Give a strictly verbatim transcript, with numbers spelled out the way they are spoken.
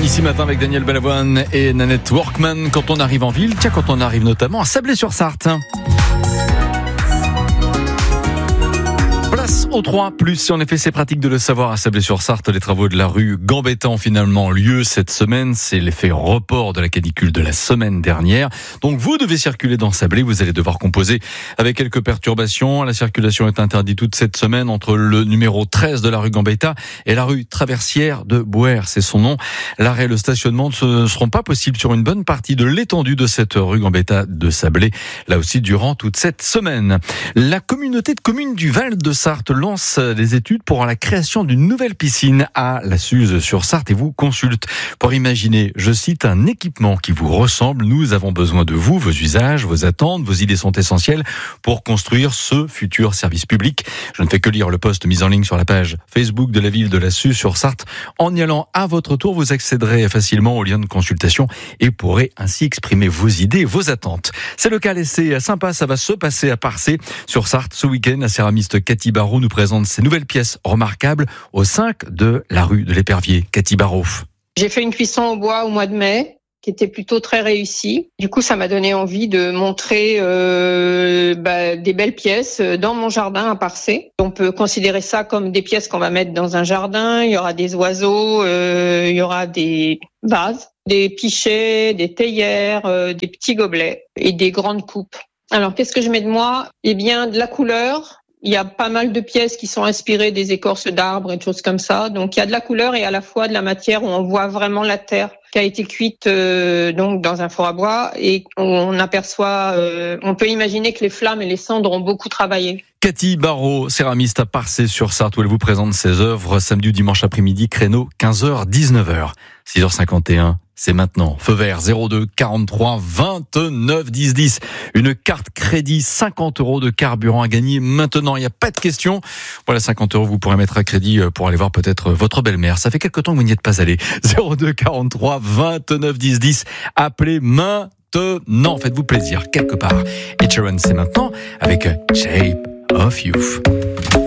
Ici matin avec Daniel Balavoine et Nanette Workman. Quand on arrive en ville, tiens, quand on arrive notamment à Sablé-sur-Sarthe. Place aux trois plus, si en effet c'est pratique de le savoir à Sablé-sur-Sarthe, les travaux de la rue Gambetta ont finalement lieu cette semaine. C'est l'effet report de la canicule de la semaine dernière. Donc vous devez circuler dans Sablé, vous allez devoir composer avec quelques perturbations. La circulation est interdite toute cette semaine entre le numéro treize de la rue Gambetta et la rue Traversière de Bouers, c'est son nom. L'arrêt et le stationnement ne seront pas possibles sur une bonne partie de l'étendue de cette rue Gambetta de Sablé, là aussi durant toute cette semaine. La communauté de communes du Val de Sarthe lance des études pour la création d'une nouvelle piscine à la Suze-sur-Sarthe et vous consulte pour imaginer, je cite, un équipement qui vous ressemble. Nous avons besoin de vous, vos usages, vos attentes, vos idées sont essentielles pour construire ce futur service public. Je ne fais que lire le post mis en ligne sur la page Facebook de la ville de la Suze-sur-Sarthe. En y allant à votre tour, vous accéderez facilement au lien de consultation et pourrez ainsi exprimer vos idées, vos attentes. C'est le cas, et c'est sympa, ça va se passer à Parcé sur Sarthe ce week-end. La céramiste Cathy Barrault nous présente ses nouvelles pièces remarquables au cinq de la rue de l'Épervier. Cathy Barrault. J'ai fait une cuisson au bois au mois de mai qui était plutôt très réussie. Du coup, ça m'a donné envie de montrer euh, bah, des belles pièces dans mon jardin à Parcé. On peut considérer ça comme des pièces qu'on va mettre dans un jardin. Il y aura des oiseaux, euh, il y aura des vases, des pichets, des théières, euh, des petits gobelets et des grandes coupes. Alors, qu'est-ce que je mets de moi ? Eh bien, de la couleur. Il y a pas mal de pièces qui sont inspirées des écorces d'arbres et de choses comme ça. Donc il y a de la couleur et à la fois de la matière où on voit vraiment la terre qui a été cuite euh, donc dans un four à bois et on aperçoit, euh, on peut imaginer que les flammes et les cendres ont beaucoup travaillé. Cathy Barrault, céramiste à Parcé-sur-Sarthe, où elle vous présente ses œuvres samedi ou dimanche après-midi, créneau quinze heures dix-neuf heures. six heures cinquante et un, c'est maintenant. Feu vert zéro deux quarante-trois vingt-neuf dix dix. Une carte crédit cinquante euros de carburant à gagner maintenant. Il n'y a pas de question. Voilà, cinquante euros, vous pourrez mettre à crédit pour aller voir peut-être votre belle-mère. Ça fait quelque temps que vous n'y êtes pas allé. zéro deux quarante-trois vingt-neuf dix dix. Appelez maintenant. Faites-vous plaisir quelque part. Et Sharon, c'est maintenant avec Shape of You.